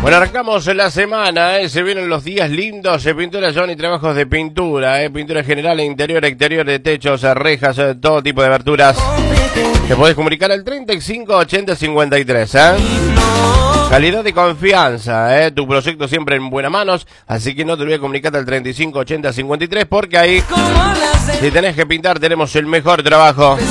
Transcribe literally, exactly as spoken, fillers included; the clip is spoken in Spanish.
Bueno, arrancamos la semana, ¿eh? Se vienen los días lindos, eh, pintura Johnny, trabajos de pintura, ¿eh? Pintura general, interior, exterior, de techos, rejas, eh, todo tipo de aberturas. Te podés comunicar al treinta y cinco ochenta cincuenta y tres, ¿eh? Calidad y confianza, ¿eh? Tu proyecto siempre en buenas manos, así que no te olvides comunicarte al treinta y cinco ochenta cincuenta y tres porque ahí, si tenés que pintar, tenemos el mejor trabajo.